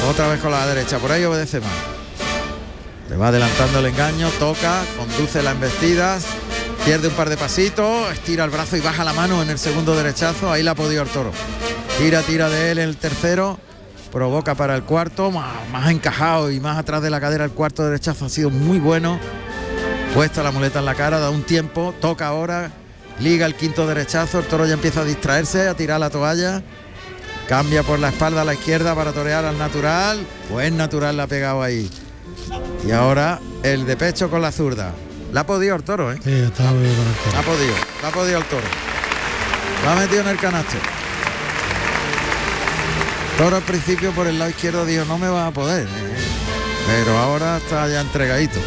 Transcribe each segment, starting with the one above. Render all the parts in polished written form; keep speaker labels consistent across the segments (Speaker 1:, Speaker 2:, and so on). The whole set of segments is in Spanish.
Speaker 1: Otra vez con la derecha, por ahí obedece más. Le va adelantando el engaño, toca, conduce la embestida, pierde un par de pasitos, estira el brazo y baja la mano en el segundo derechazo. Ahí la ha podido el toro. Tira de él en el tercero, provoca para el cuarto, más encajado y más atrás de la cadera. El cuarto derechazo ha sido muy bueno. Puesta la muleta en la cara, da un tiempo, toca ahora, liga el quinto derechazo. El toro ya empieza a distraerse, a tirar la toalla. Cambia por la espalda a la izquierda para torear al natural. Buen natural le ha pegado ahí. Y ahora el de pecho con la zurda. La ha podido el toro, ¿eh?
Speaker 2: Sí, está muy bien con el toro.
Speaker 1: La ha podido el toro. Lo ha metido en el canasto. Toro al principio por el lado izquierdo dijo, no me va a poder. Pero ahora está ya entregadito.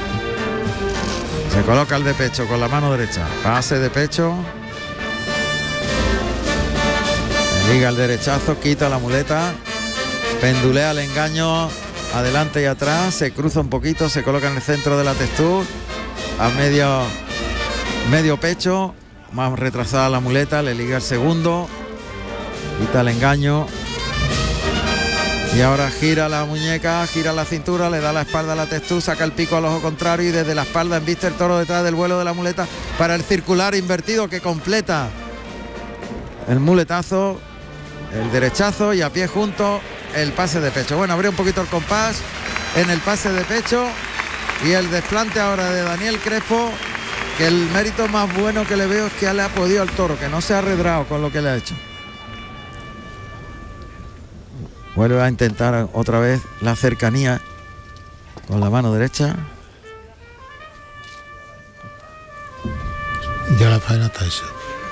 Speaker 1: Se coloca el de pecho con la mano derecha. Pase de pecho. Liga el derechazo, quita la muleta. Pendulea el engaño adelante y atrás. Se cruza un poquito, se coloca en el centro de la textura. A medio pecho. Más retrasada la muleta, le liga el segundo. Quita el engaño. Y ahora gira la muñeca, gira la cintura, le da la espalda a la textura, saca el pico al ojo contrario y desde la espalda embiste el toro detrás del vuelo de la muleta para el circular invertido que completa el muletazo, el derechazo y a pie junto el pase de pecho. Bueno, abrió un poquito el compás en el pase de pecho y el desplante ahora de Daniel Crespo, que el mérito más bueno que le veo es que le ha podido al toro, que no se ha arredrado con lo que le ha hecho. Vuelve a intentar otra vez la cercanía con la mano derecha.
Speaker 2: Ya la faena está hecha.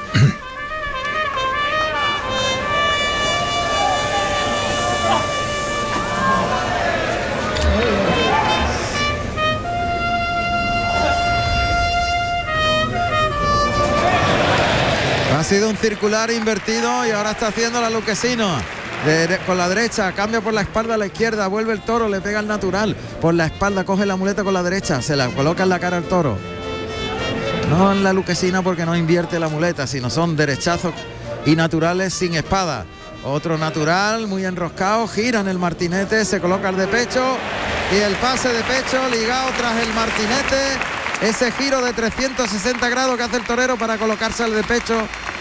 Speaker 1: Ha sido un circular invertido y ahora está haciendo la Luquesino. Con la derecha, cambia por la espalda a la izquierda, vuelve el toro, le pega el natural. Por la espalda, coge la muleta con la derecha, se la coloca en la cara al toro. No en la Luquesina porque no invierte la muleta, sino son derechazos y naturales sin espada. Otro natural, muy enroscado, gira en el martinete, se coloca el de pecho y el pase de pecho ligado tras el martinete. Ese giro de 360 grados que hace el torero para colocarse al de pecho.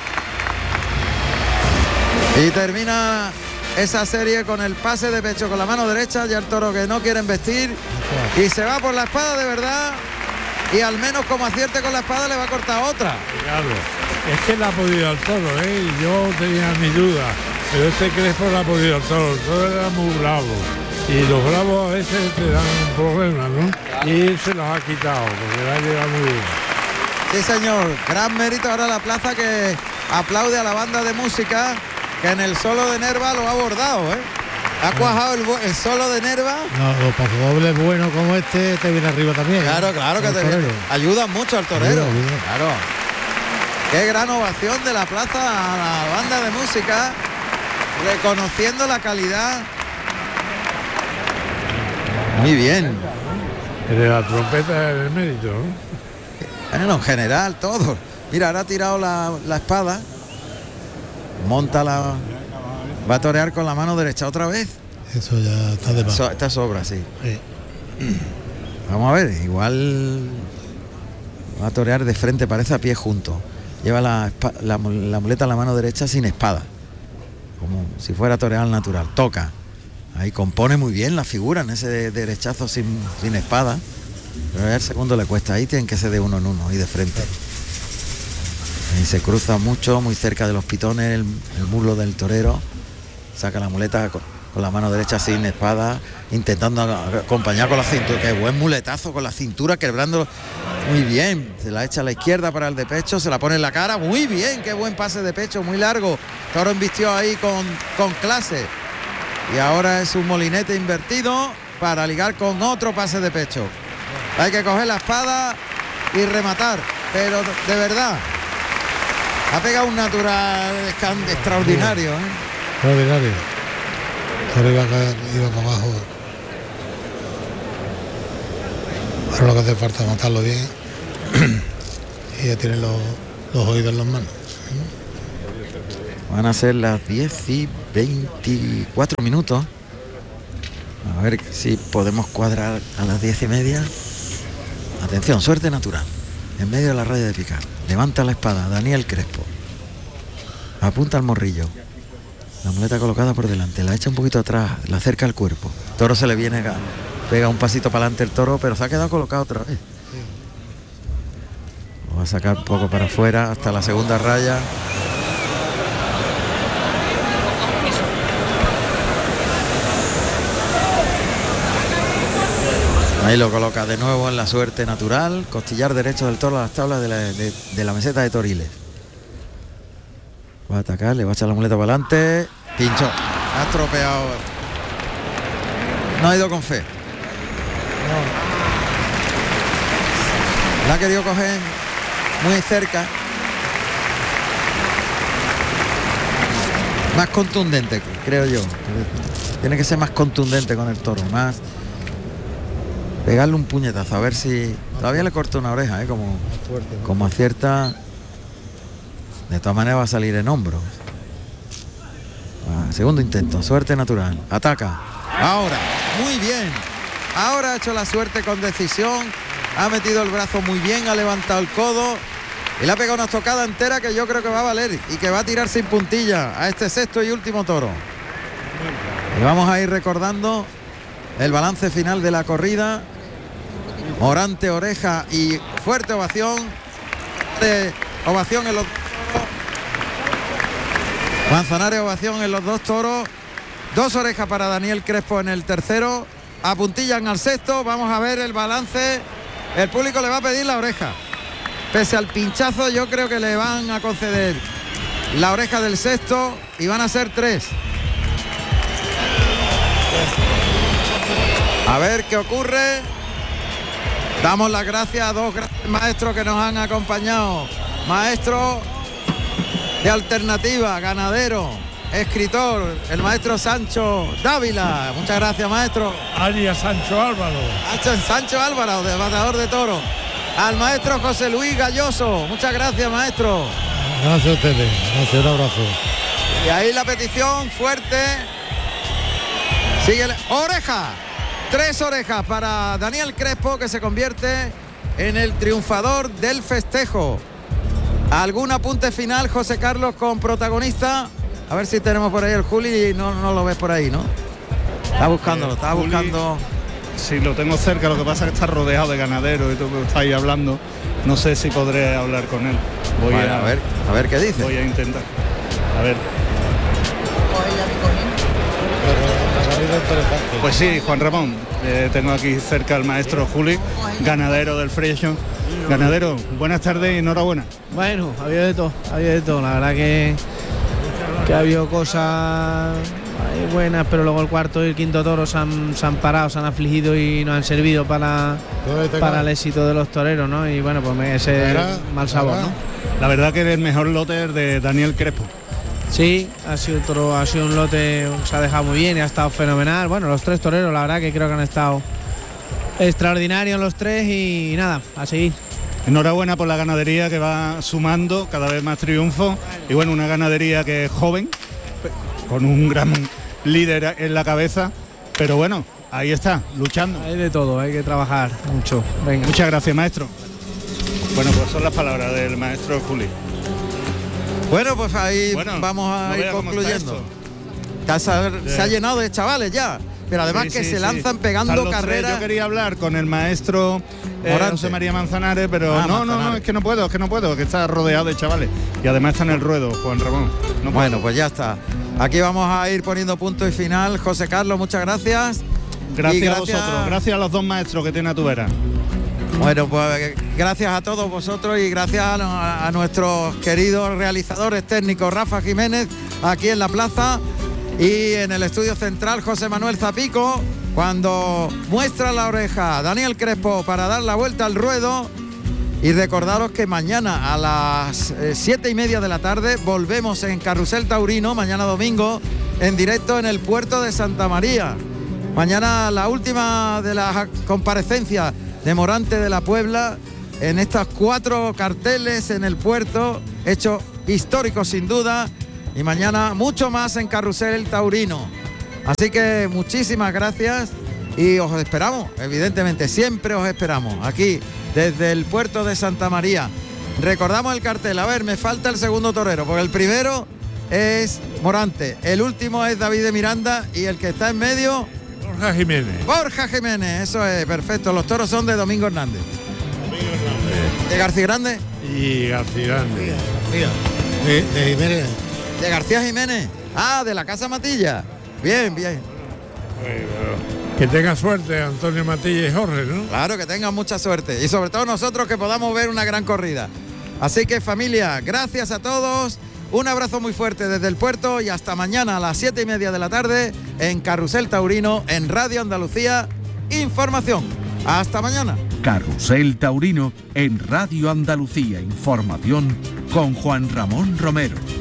Speaker 1: Y termina esa serie con el pase de pecho con la mano derecha, ya el toro que no quiere embestir y se va por la espada de verdad y al menos como acierte con la espada le va a cortar otra.
Speaker 3: Claro, es que la ha podido al toro, y yo tenía mi duda, pero este Crespo la ha podido al toro. El toro era muy bravo y los bravos a veces te dan problemas, ¿no? Y él se los ha quitado porque la ha llegado muy bien.
Speaker 1: Sí señor, gran mérito ahora la plaza que aplaude a la banda de música que en el solo de Nerva lo ha abordado, ha cuajado el solo de Nerva.
Speaker 2: No, los pasodobles buenos como este te viene arriba también.
Speaker 1: Claro, claro que te viene. Ayuda mucho al torero.
Speaker 2: Ayuda.
Speaker 1: Claro. Qué gran ovación de la plaza a la banda de música, reconociendo la calidad. Muy bien.
Speaker 3: El de la trompeta es el mérito, ¿no?
Speaker 1: Bueno, en general, todo. Mira, ahora ha tirado la espada. Monta la... Va a torear con la mano derecha otra vez.
Speaker 2: Eso ya está de más.
Speaker 1: Esta sobra, sí.
Speaker 2: Sí.
Speaker 1: Vamos a ver, igual va a torear de frente, parece a pie junto. Lleva la muleta en la mano derecha sin espada. Como si fuera a torear al natural. Toca. Ahí compone muy bien la figura en ese derechazo sin espada. Pero el segundo le cuesta. Ahí tienen que ser de uno en uno y de frente. Ahí se cruza mucho, muy cerca de los pitones, el muslo del torero. Saca la muleta con la mano derecha sin espada, intentando acompañar con la cintura. Qué buen muletazo con la cintura, quebrando muy bien. Se la echa a la izquierda para el de pecho, se la pone en la cara. Muy bien, qué buen pase de pecho, muy largo. Toro embistió ahí con clase. Y ahora es un molinete invertido para ligar con otro pase de pecho. Hay que coger la espada y rematar, pero de verdad. Ha pegado un natural extraordinario.
Speaker 2: Extraordinario. Ahora iba para abajo. Ahora lo que hace falta es matarlo bien. Y ya tiene los oídos en las manos.
Speaker 1: Van a ser las 10 y 24 minutos. A ver si podemos cuadrar a las 10:30. Atención, suerte natural. En medio de la raya de picar. Levanta la espada Daniel Crespo. Apunta al morrillo. La muleta colocada por delante. La echa un poquito atrás. La acerca al cuerpo. El toro se le viene, pega un pasito para adelante el toro, pero se ha quedado colocado otra vez. Lo va a sacar un poco para afuera hasta la segunda raya. Ahí lo coloca de nuevo en la suerte natural. Costillar derecho del toro a las tablas de la meseta de Toriles. Va a atacar, le va a echar la muleta para adelante. Pincho. Ha estropeado. No ha ido con fe. La ha querido coger muy cerca. Más contundente, creo yo. Tiene que ser más contundente con el toro. Más... pegarle un puñetazo, a ver si... Todavía le corta una oreja, como acierta. De todas maneras va a salir en hombro. Segundo intento, suerte natural. Ataca. Ahora, muy bien. Ahora ha hecho la suerte con decisión. Ha metido el brazo muy bien, ha levantado el codo. Y le ha pegado una estocada entera que yo creo que va a valer. Y que va a tirar sin puntilla a este sexto y último toro. Y vamos a ir recordando el balance final de la corrida. Morante, oreja y fuerte ovación. Ovación en los... Manzanares, ovación en los dos toros. 2 orejas para Daniel Crespo en el tercero. Apuntillan al sexto. Vamos a ver el balance. El público le va a pedir la oreja. Pese al pinchazo, yo creo que le van a conceder la oreja del sexto y van a ser 3. A ver qué ocurre. Damos las gracias a 2 grandes maestros que nos han acompañado. Maestro de alternativa, ganadero, escritor, el maestro Sancho Dávila. Muchas gracias, maestro.
Speaker 3: Alias Sancho Álvaro.
Speaker 1: Sancho Álvaro, de matador de toro. Al maestro José Luis Galloso. Muchas gracias, maestro.
Speaker 2: Gracias a ustedes. Gracias, un abrazo.
Speaker 1: Y ahí la petición fuerte. Sigue oreja. 3 orejas para Daniel Crespo, que se convierte en el triunfador del festejo. ¿Algún apunte final, José Carlos, con protagonista? A ver si tenemos por ahí el Juli y no lo ves por ahí, ¿no? Está buscándolo, está
Speaker 4: Juli,
Speaker 1: buscando.
Speaker 4: Sí, lo tengo cerca, lo que pasa es que está rodeado de ganaderos y tú que estáis hablando. No sé si podré hablar con él.
Speaker 1: Bueno, a ver qué dice.
Speaker 4: Voy a intentar. A ver. Pues sí, Juan Ramón, tengo aquí cerca al maestro Juli, ganadero del Freixo. Ganadero, buenas tardes y enhorabuena.
Speaker 5: Bueno, ha habido de todo, la verdad que ha habido cosas buenas, pero luego el cuarto y el quinto toro se han parado, se han afligido y nos han servido para el éxito de los toreros, ¿no? Y bueno, pues ese mal sabor, ¿no?
Speaker 4: La verdad que el mejor lote es de Daniel Crespo.
Speaker 5: Sí, ha sido un lote, se ha dejado muy bien y ha estado fenomenal. Bueno, los 3 toreros, la verdad que creo que han estado extraordinarios los 3 y nada, a seguir.
Speaker 4: Enhorabuena por la ganadería que va sumando cada vez más triunfos y bueno, una ganadería que es joven, con un gran líder en la cabeza, pero bueno, ahí está, luchando.
Speaker 5: Hay de todo, hay que trabajar mucho. Venga.
Speaker 4: Muchas gracias, maestro. Bueno, pues son las palabras del maestro Juli.
Speaker 1: Bueno, pues ahí vamos a ir concluyendo. Se ha llenado de chavales ya, pero además se lanzan pegando carreras.
Speaker 4: Yo quería hablar con el maestro José María Manzanares, pero no, es que no puedo, que está rodeado de chavales. Y además está en el ruedo, Juan Ramón.
Speaker 1: Bueno, pues ya está. Aquí vamos a ir poniendo punto y final. José Carlos, muchas gracias.
Speaker 4: Gracias a vosotros, gracias a los 2 maestros que tiene a tu vera.
Speaker 1: Bueno, pues gracias a todos vosotros y gracias a nuestros queridos realizadores técnicos, Rafa Jiménez, aquí en la plaza, y en el estudio central, José Manuel Zapico, cuando muestra la oreja Daniel Crespo para dar la vuelta al ruedo. Y recordaros que mañana a las 7:30 de la tarde volvemos en Carrusel Taurino, mañana domingo, en directo en el puerto de Santa María. Mañana la última de las comparecencias de Morante de la Puebla en estos 4 carteles en el puerto, hecho histórico sin duda, y mañana mucho más en Carrusel Taurino. Así que muchísimas gracias y os esperamos, evidentemente, siempre os esperamos aquí desde el puerto de Santa María. Recordamos el cartel, a ver, me falta el segundo torero, porque el primero es Morante, el último es David de Miranda y el que está en medio...
Speaker 3: Borja Jiménez.
Speaker 1: Borja Jiménez, eso es, perfecto. Los toros son de Domingo Hernández. ¿De García Grande?
Speaker 3: Y García Grande.
Speaker 2: De Jiménez.
Speaker 1: ¿De García Jiménez? Ah, de la Casa Matilla. Bien, bien.
Speaker 3: Que tenga suerte Antonio Matilla y Jorge, ¿no?
Speaker 1: Claro, que tengan mucha suerte. Y sobre todo nosotros que podamos ver una gran corrida. Así que familia, gracias a todos. Un abrazo muy fuerte desde el puerto y hasta mañana a las 7:30 de la tarde en Carrusel Taurino en Radio Andalucía Información. Hasta mañana.
Speaker 6: Carrusel Taurino en Radio Andalucía Información con Juan Ramón Romero.